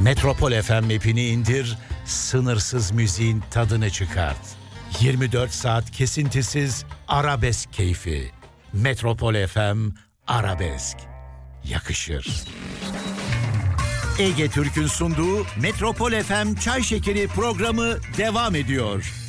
Metropol FM app'ini indir, sınırsız müziğin tadını çıkart. 24 saat kesintisiz arabesk keyfi. Metropol FM Arabesk. Yakışır. Ege Türk'ün sunduğu Metropol FM Çay Şekeri programı devam ediyor.